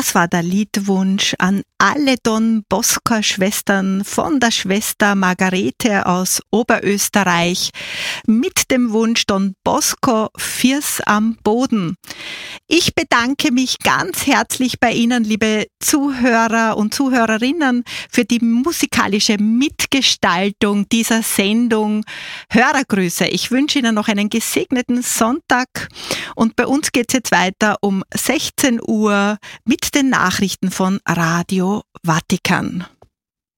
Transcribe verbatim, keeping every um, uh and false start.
Das war der Liedwunsch an alle Don Bosco-Schwestern von der Schwester Margarete aus Oberösterreich mit dem Wunsch Don Bosco Firs am Boden. Ich bedanke mich ganz herzlich bei Ihnen, liebe Zuhörer und Zuhörerinnen, für die musikalische Mitgestaltung dieser Sendung. Hörergrüße. Ich wünsche Ihnen noch einen gesegneten Sonntag und bei uns geht es jetzt weiter um sechzehn Uhr mit den Nachrichten von Radio Vatikan.